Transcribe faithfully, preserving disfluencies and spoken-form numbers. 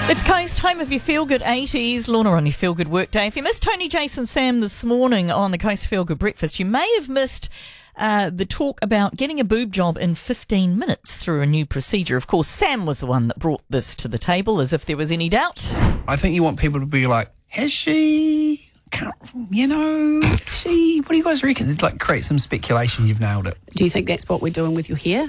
It's Coast, home of your Feel Good eighties. Lorna on your Feel Good Workday. If you missed Tony, Jason, Sam this morning on the Coast Feel Good Breakfast, you may have missed uh, the talk about getting a boob job in fifteen minutes through a new procedure. Of course, Sam was the one that brought this to the table, as if there was any doubt. I think you want people to be like, has she? Can't, you know, has she? What do you guys reckon? It's like create some speculation. You've nailed it. Do you think that's what we're doing with your hair?